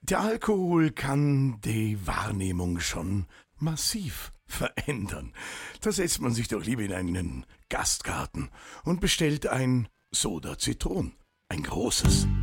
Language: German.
Der Alkohol kann die Wahrnehmung schon massiv verändern. Da setzt man sich doch lieber in einen Gastgarten und bestellt ein Soda Zitron. Ein großes.